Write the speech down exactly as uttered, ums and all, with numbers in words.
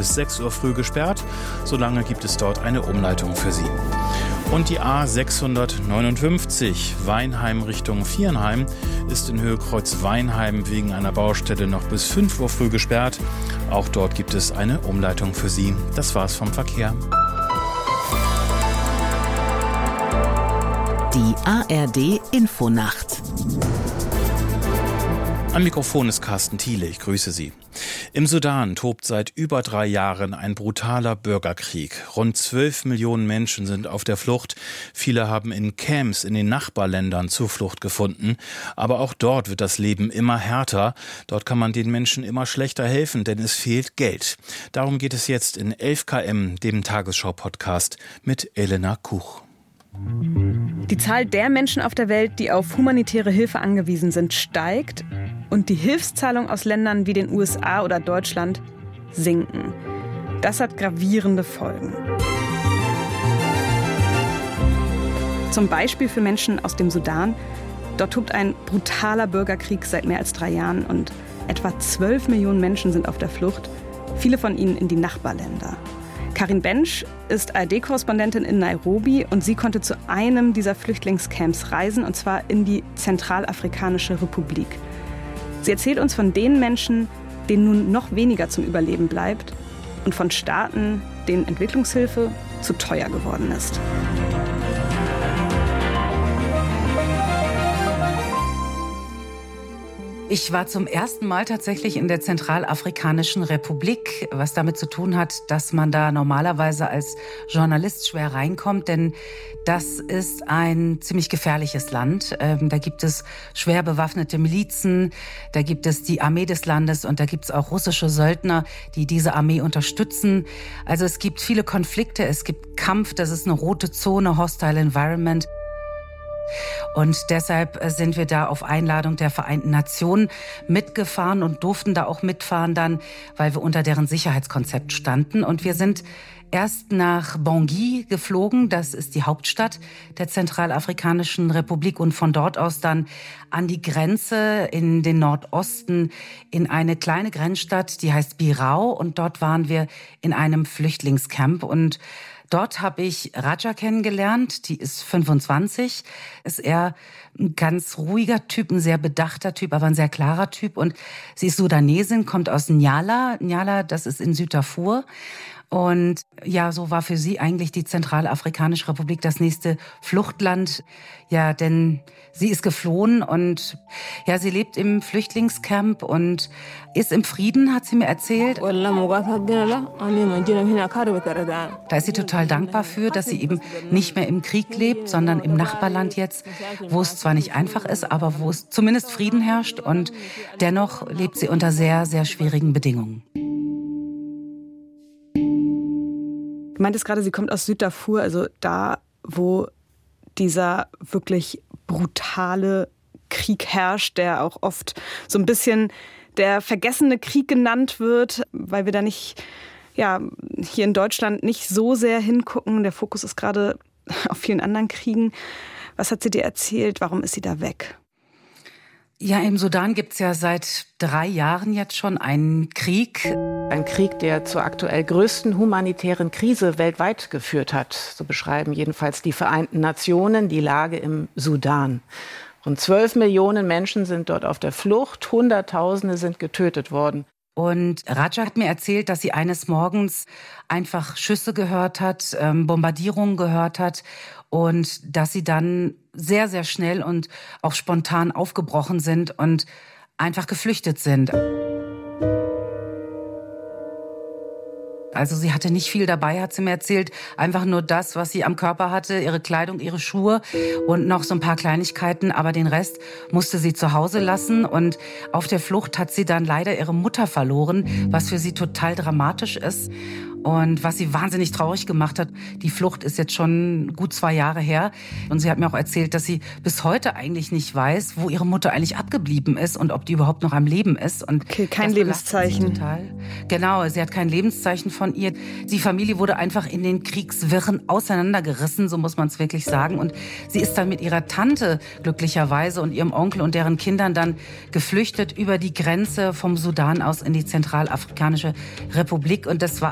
bis sechs Uhr früh gesperrt. Solange gibt es dort eine Umleitung für Sie. Und die A sechshundertneunundfünfzig Weinheim Richtung Viernheim ist in Höhe Kreuz Weinheim wegen einer Baustelle noch bis fünf Uhr früh gesperrt. Auch dort gibt es eine Umleitung für Sie. Das war's vom Verkehr. Die A R D Infonacht. Am Mikrofon ist Carsten Thiele, ich grüße Sie. Im Sudan tobt seit über drei Jahren ein brutaler Bürgerkrieg. Rund zwölf Millionen Menschen sind auf der Flucht. Viele haben in Camps in den Nachbarländern Zuflucht gefunden. Aber auch dort wird das Leben immer härter. Dort kann man den Menschen immer schlechter helfen, denn es fehlt Geld. Darum geht es jetzt in elf Kilometer, dem Tagesschau-Podcast mit Elena Kuch. Die Zahl der Menschen auf der Welt, die auf humanitäre Hilfe angewiesen sind, steigt und die Hilfszahlungen aus Ländern wie den U S A oder Deutschland sinken. Das hat gravierende Folgen. Zum Beispiel für Menschen aus dem Sudan. Dort tobt ein brutaler Bürgerkrieg seit mehr als drei Jahren und etwa zwölf Millionen Menschen sind auf der Flucht, viele von ihnen in die Nachbarländer. Karin Bensch ist A R D-Korrespondentin in Nairobi und sie konnte zu einem dieser Flüchtlingscamps reisen, und zwar in die Zentralafrikanische Republik. Sie erzählt uns von den Menschen, denen nun noch weniger zum Überleben bleibt, und von Staaten, denen Entwicklungshilfe zu teuer geworden ist. Ich war zum ersten Mal tatsächlich in der Zentralafrikanischen Republik, was damit zu tun hat, dass man da normalerweise als Journalist schwer reinkommt, denn das ist ein ziemlich gefährliches Land. Ähm, da gibt es schwer bewaffnete Milizen, da gibt es die Armee des Landes und da gibt es auch russische Söldner, die diese Armee unterstützen. Also es gibt viele Konflikte, es gibt Kampf, das ist eine rote Zone, Hostile Environment. Und deshalb sind wir da auf Einladung der Vereinten Nationen mitgefahren und durften da auch mitfahren dann, weil wir unter deren Sicherheitskonzept standen. Und wir sind erst nach Bangui geflogen, das ist die Hauptstadt der Zentralafrikanischen Republik, und von dort aus dann an die Grenze in den Nordosten in eine kleine Grenzstadt, die heißt Birao, und dort waren wir in einem Flüchtlingscamp. Und dort habe ich Raja kennengelernt, die ist fünfundzwanzig, ist eher ein ganz ruhiger Typ, ein sehr bedachter Typ, aber ein sehr klarer Typ. Und sie ist Sudanesin, kommt aus Nyala. Nyala, das ist in Süddarfur. Und ja, so war für sie eigentlich die Zentralafrikanische Republik das nächste Fluchtland. Ja, denn sie ist geflohen und ja, sie lebt im Flüchtlingscamp und ist im Frieden, hat sie mir erzählt. Da ist sie total dankbar für, dass sie eben nicht mehr im Krieg lebt, sondern im Nachbarland jetzt, wo es zwar nicht einfach ist, aber wo es zumindest Frieden herrscht, und dennoch lebt sie unter sehr, sehr schwierigen Bedingungen. Du meintest gerade, sie kommt aus Süddarfur, also da, wo dieser wirklich brutale Krieg herrscht, der auch oft so ein bisschen der vergessene Krieg genannt wird, weil wir da nicht, ja, hier in Deutschland nicht so sehr hingucken. Der Fokus ist gerade auf vielen anderen Kriegen. Was hat sie dir erzählt? Warum ist sie da weg? Ja, im Sudan gibt's ja seit drei Jahren jetzt schon einen Krieg. Ein Krieg, der zur aktuell größten humanitären Krise weltweit geführt hat. So beschreiben jedenfalls die Vereinten Nationen die Lage im Sudan. Rund zwölf Millionen Menschen sind dort auf der Flucht, Hunderttausende sind getötet worden. Und Raja hat mir erzählt, dass sie eines Morgens einfach Schüsse gehört hat, ähm, Bombardierungen gehört hat, und dass sie dann sehr, sehr schnell und auch spontan aufgebrochen sind und einfach geflüchtet sind. Also sie hatte nicht viel dabei, hat sie mir erzählt. Einfach nur das, was sie am Körper hatte, ihre Kleidung, ihre Schuhe und noch so ein paar Kleinigkeiten. Aber den Rest musste sie zu Hause lassen. Und auf der Flucht hat sie dann leider ihre Mutter verloren, was für sie total dramatisch ist. Und was sie wahnsinnig traurig gemacht hat, die Flucht ist jetzt schon gut zwei Jahre her. Und sie hat mir auch erzählt, dass sie bis heute eigentlich nicht weiß, wo ihre Mutter eigentlich abgeblieben ist und ob die überhaupt noch am Leben ist. Und okay, kein Lebenszeichen. Total. Genau, sie hat kein Lebenszeichen von ihr. Die Familie wurde einfach in den Kriegswirren auseinandergerissen, so muss man es wirklich sagen. Und sie ist dann mit ihrer Tante glücklicherweise und ihrem Onkel und deren Kindern dann geflüchtet über die Grenze vom Sudan aus in die Zentralafrikanische Republik. Und das war